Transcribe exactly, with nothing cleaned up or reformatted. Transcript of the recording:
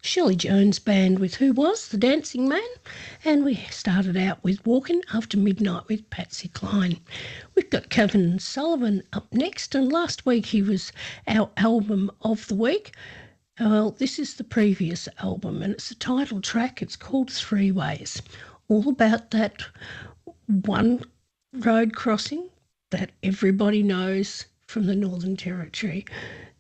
Shirley Jones Band with Who Was, The Dancing Man, and we started out with Walking After Midnight with Patsy Cline. We've got Kevin Sullivan up next, and last week he was our album of the week. Well, this is the previous album, and it's the title track. It's called Three Ways, all about that one road crossing that everybody knows from the Northern Territory.